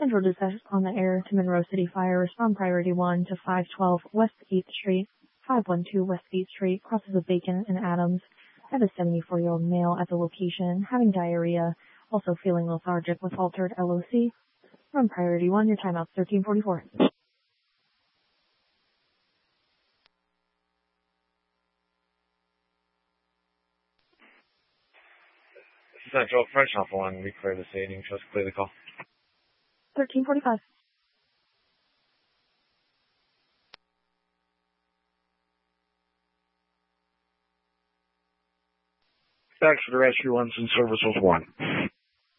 Central dispatch on the air to Monroe City Fire. Respond priority 1 to 512 West 8th Street, 512 West 8th Street, crosses of Bacon and Adams. I have a 74-year-old male at the location, having diarrhea, also feeling lethargic with altered LOC. Run priority 1, your timeout's 1344. Central, French Alpha 1, we clear the stadium, just clear the call. 1345. Thanks for the rescue ones in service with 1.